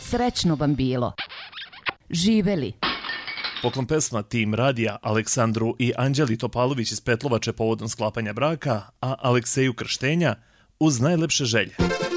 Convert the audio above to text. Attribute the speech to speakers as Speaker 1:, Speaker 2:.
Speaker 1: Srećno vam bilo. Živeli.
Speaker 2: Poklon pesma Tim radija Aleksandru i Anđeli Topalović iz Petlovače povodom sklapanja braka, a Alekseju krštenja uz najlepše želje.